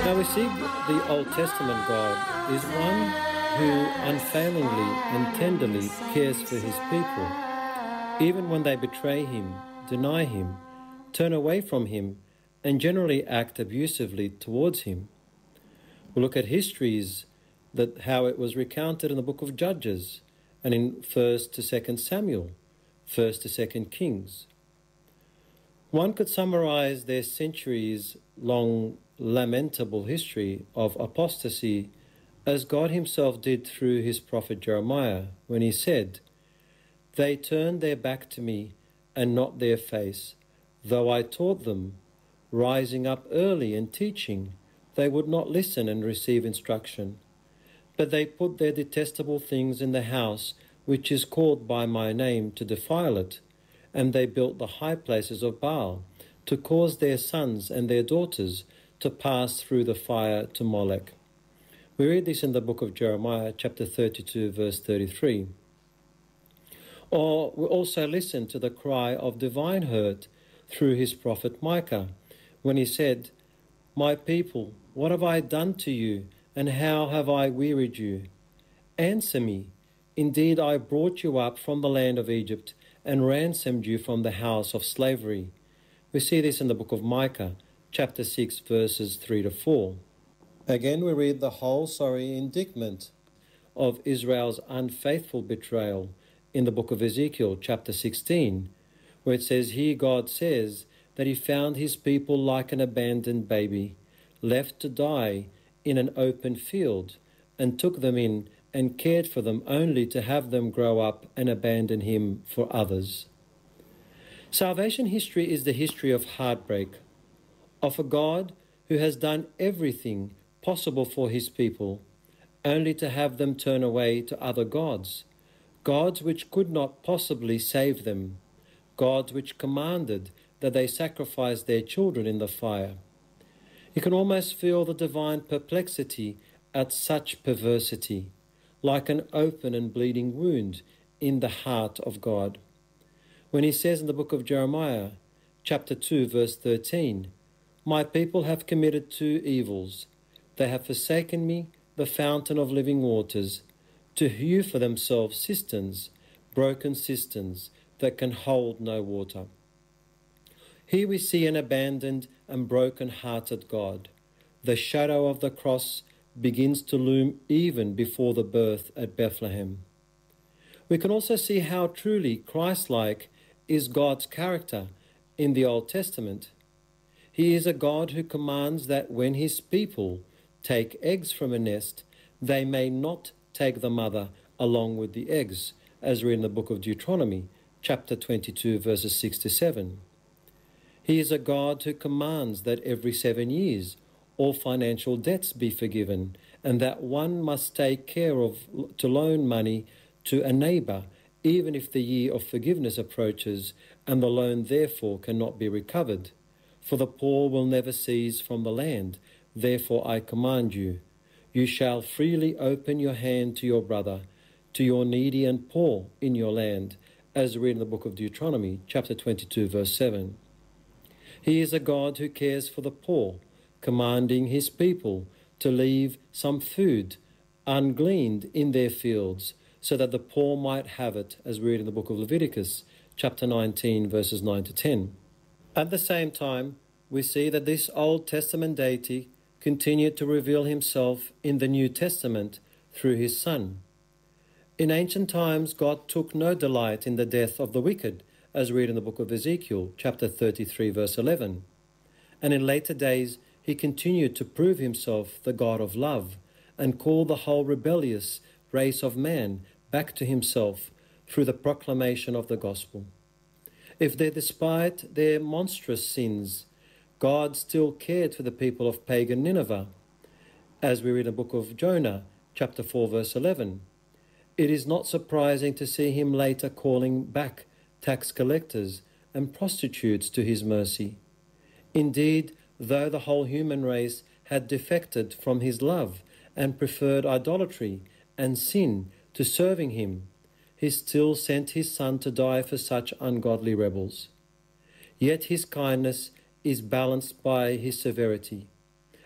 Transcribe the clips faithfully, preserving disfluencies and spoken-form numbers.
Now we see the Old Testament God is one who unfailingly and tenderly cares for his people, even when they betray him, deny him, turn away from him, and generally act abusively towards him. We look at histories that how it was recounted in the book of Judges and in First to Second Samuel, First to Second Kings. One could summarize their centuries-long lamentable history of apostasy as God himself did through his prophet Jeremiah when he said, "They turned their back to me and not their face. Though I taught them, rising up early and teaching, they would not listen and receive instruction. But they put their detestable things in the house which is called by my name to defile it, and they built the high places of Baal to cause their sons and their daughters to pass through the fire to Molech." We read this in the book of Jeremiah, chapter thirty-two, verse thirty-three. Or we also listen to the cry of divine hurt through his prophet Micah, when he said, "My people, what have I done to you, and how have I wearied you? Answer me. Indeed, I brought you up from the land of Egypt and ransomed you from the house of slavery." We see this in the book of Micah, chapter six, verses three to four. Again, we read the whole sorry indictment of Israel's unfaithful betrayal in the book of Ezekiel, chapter sixteen, where it says, "Here God says that he found his people like an abandoned baby, left to die in an open field, and took them in and cared for them only to have them grow up and abandon him for others." Salvation history is the history of heartbreak, of a God who has done everything possible for his people, only to have them turn away to other gods, gods which could not possibly save them, gods which commanded that they sacrifice their children in the fire. You can almost feel the divine perplexity at such perversity, like an open and bleeding wound in the heart of God. When he says in the book of Jeremiah, chapter two, verse thirteen, "My people have committed two evils. They have forsaken me, the fountain of living waters, to hew for themselves cisterns, broken cisterns that can hold no water." Here we see an abandoned and broken-hearted God. The shadow of the cross begins to loom even before the birth at Bethlehem. We can also see how truly Christ-like is God's character in the Old Testament. He is a God who commands that when his people take eggs from a nest, they may not take the mother along with the eggs, as read in the book of Deuteronomy, chapter twenty-two, verses six to seven. He is a God who commands that every seven years all financial debts be forgiven, and that one must take care of to loan money to a neighbour, even if the year of forgiveness approaches, and the loan therefore cannot be recovered. For the poor will never cease from the land. Therefore I command you, you shall freely open your hand to your brother, to your needy and poor in your land, as read in the book of Deuteronomy, chapter twenty-two, verse seven. He is a God who cares for the poor, commanding his people to leave some food ungleaned in their fields, so that the poor might have it, as read in the book of Leviticus, chapter nineteen, verses nine to ten. At the same time, we see that this Old Testament deity continued to reveal himself in the New Testament through his Son. In ancient times, God took no delight in the death of the wicked, as read in the book of Ezekiel, chapter thirty-three, verse eleven. And in later days, he continued to prove himself the God of love and call the whole rebellious race of man back to himself through the proclamation of the gospel. If they, despite their monstrous sins, God still cared for the people of pagan Nineveh, as we read in the book of Jonah, chapter four, verse eleven. It is not surprising to see him later calling back tax collectors and prostitutes to his mercy. Indeed, though the whole human race had defected from his love and preferred idolatry and sin to serving him, he still sent his Son to die for such ungodly rebels. Yet his kindness is balanced by his severity,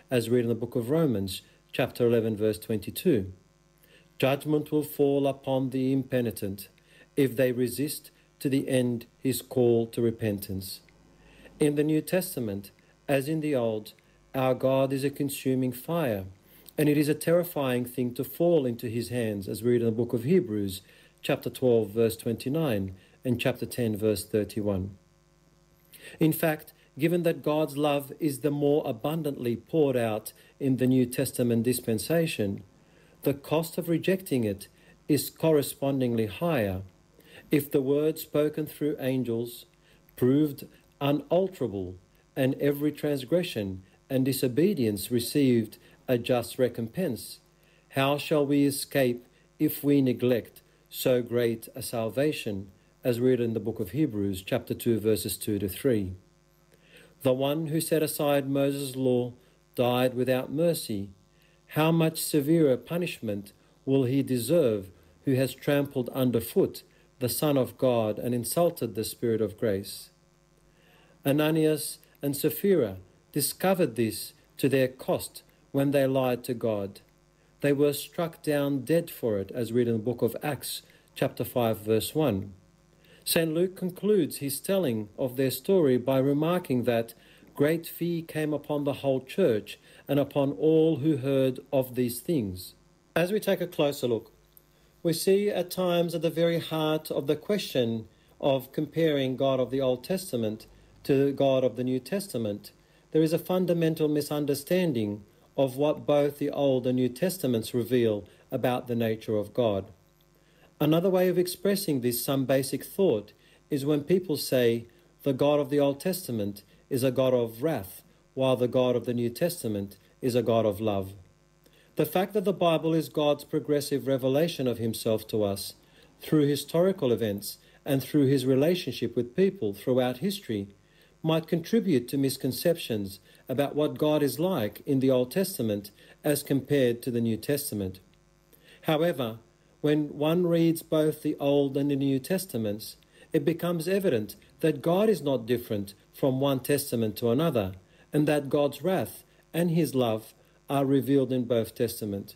as read in the book of Romans, chapter eleven, verse twenty-two. Judgment will fall upon the impenitent if they resist to the end his call to repentance. In the New Testament, as in the Old, our God is a consuming fire, and it is a terrifying thing to fall into his hands, as we read in the book of Hebrews, chapter twelve, verse twenty-nine, and chapter ten, verse thirty-one. In fact, given that God's love is the more abundantly poured out in the New Testament dispensation, the cost of rejecting it is correspondingly higher. If the word spoken through angels proved unalterable, and every transgression and disobedience received a just recompense, how shall we escape if we neglect so great a salvation, as read in the book of Hebrews, chapter two, verses two to three. The one who set aside Moses' law died without mercy. How much severer punishment will he deserve who has trampled underfoot the Son of God and insulted the Spirit of grace? Ananias and Sapphira discovered this to their cost when they lied to God. They were struck down dead for it, as read in the book of Acts, chapter five, verse one. Saint Luke concludes his telling of their story by remarking that great fear came upon the whole church and upon all who heard of these things. As we take a closer look, we see at times at the very heart of the question of comparing God of the Old Testament to the God of the New Testament, there is a fundamental misunderstanding of what both the Old and New Testaments reveal about the nature of God. Another way of expressing this some basic thought is when people say the God of the Old Testament is a God of wrath, while the God of the New Testament is a God of love. The fact that the Bible is God's progressive revelation of himself to us through historical events and through his relationship with people throughout history might contribute to misconceptions about what God is like in the Old Testament as compared to the New Testament. However, when one reads both the Old and the New Testaments, it becomes evident that God is not different from one testament to another, and that God's wrath and his love are revealed in both testaments.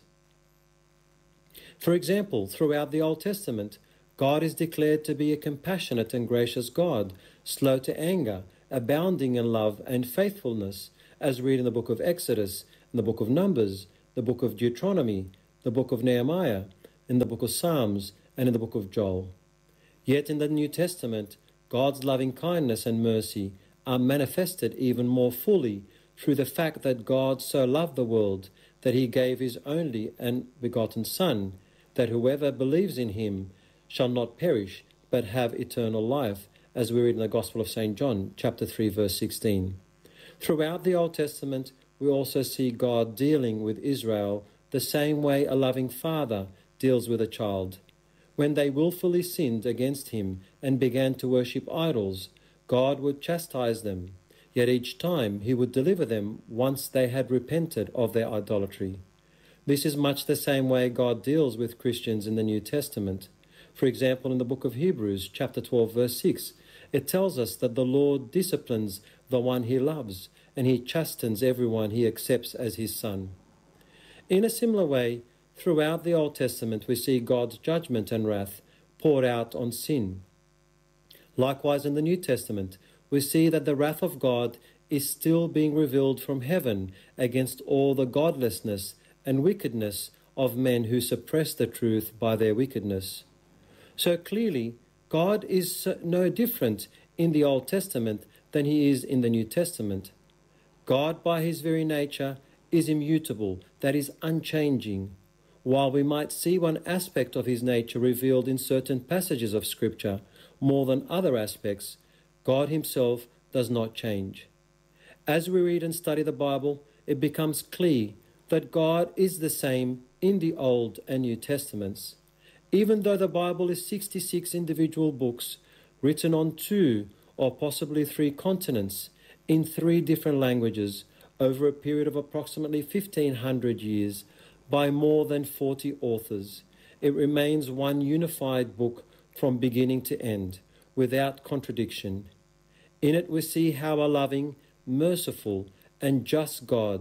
For example, throughout the Old Testament, God is declared to be a compassionate and gracious God, slow to anger, abounding in love and faithfulness, as read in the book of Exodus, in the book of Numbers, the book of Deuteronomy, the book of Nehemiah, in the book of Psalms, and in the book of Joel. Yet in the New Testament, God's loving kindness and mercy are manifested even more fully through the fact that God so loved the world that he gave his only and begotten Son, that whoever believes in him shall not perish but have eternal life, as we read in the Gospel of Saint John, chapter three, verse sixteen. Throughout the Old Testament, we also see God dealing with Israel the same way a loving father deals with a child. When they willfully sinned against him and began to worship idols, God would chastise them, yet each time he would deliver them once they had repented of their idolatry. This is much the same way God deals with Christians in the New Testament. For example, in the book of Hebrews, chapter twelve, verse six, it tells us that the Lord disciplines the one he loves, and he chastens everyone he accepts as his son. In a similar way, throughout the Old Testament, we see God's judgment and wrath poured out on sin. Likewise, in the New Testament, we see that the wrath of God is still being revealed from heaven against all the godlessness and wickedness of men who suppress the truth by their wickedness. So clearly, God is no different in the Old Testament than he is in the New Testament. God, by his very nature, is immutable, that is, unchanging. While we might see one aspect of his nature revealed in certain passages of Scripture more than other aspects, God himself does not change. As we read and study the Bible, it becomes clear that God is the same in the Old and New Testaments. Even though the Bible is sixty-six individual books written on two or possibly three continents in three different languages over a period of approximately fifteen hundred years by more than forty authors, it remains one unified book from beginning to end, without contradiction. In it we see how a loving, merciful, and just God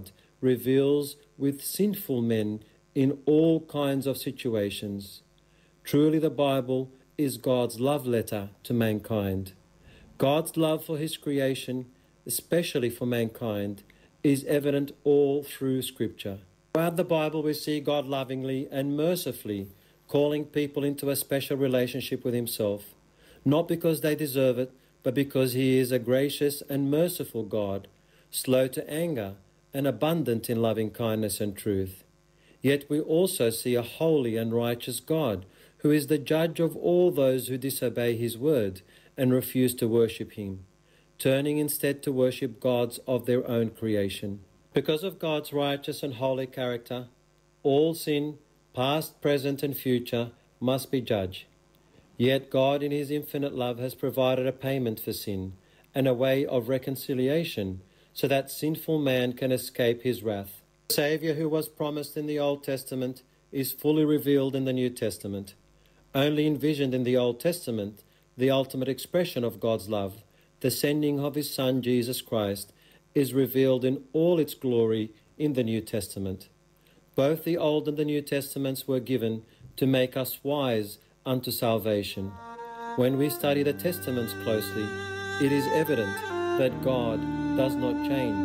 reveals with sinful men in all kinds of situations. Truly, the Bible is God's love letter to mankind. God's love for his creation, especially for mankind, is evident all through Scripture. Throughout the Bible, we see God lovingly and mercifully calling people into a special relationship with himself, not because they deserve it, but because he is a gracious and merciful God, slow to anger and abundant in loving kindness and truth. Yet we also see a holy and righteous God, who is the judge of all those who disobey his word and refuse to worship him, turning instead to worship gods of their own creation. Because of God's righteous and holy character, all sin, past, present, and future, must be judged. Yet God, in his infinite love, has provided a payment for sin and a way of reconciliation so that sinful man can escape his wrath. The Saviour who was promised in the Old Testament is fully revealed in the New Testament. Only envisioned in the Old Testament, the ultimate expression of God's love, the sending of his Son Jesus Christ, is revealed in all its glory in the New Testament. Both the Old and the New Testaments were given to make us wise unto salvation. When we study the Testaments closely, it is evident that God does not change.